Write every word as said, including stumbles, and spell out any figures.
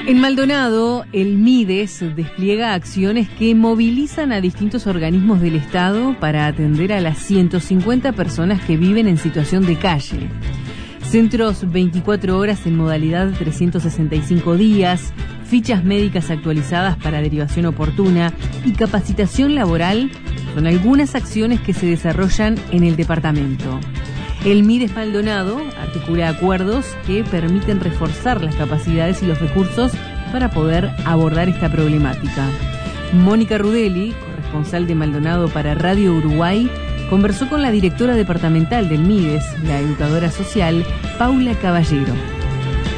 En Maldonado, el MIDES despliega acciones que movilizan a distintos organismos del Estado para atender a las ciento cincuenta personas que viven en situación de calle. Centros veinticuatro horas en modalidad trescientos sesenta y cinco días, fichas médicas actualizadas para derivación oportuna y capacitación laboral son algunas acciones que se desarrollan en el departamento. El MIDES Maldonado articula acuerdos que permiten reforzar las capacidades y los recursos para poder abordar esta problemática. Mónica Rudelli, corresponsal de Maldonado para Radio Uruguay, conversó con la directora departamental del MIDES, la educadora social, Paula Caballero.